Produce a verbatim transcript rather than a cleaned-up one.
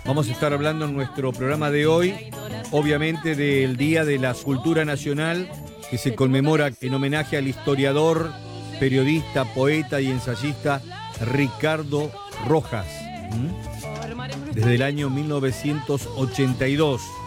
Vamos a estar hablando en nuestro programa de hoy, obviamente, del Día de la Cultura Nacional, que se conmemora en homenaje al historiador, periodista, poeta y ensayista Ricardo Rojas, ¿Mm? desde el año mil novecientos ochenta y dos.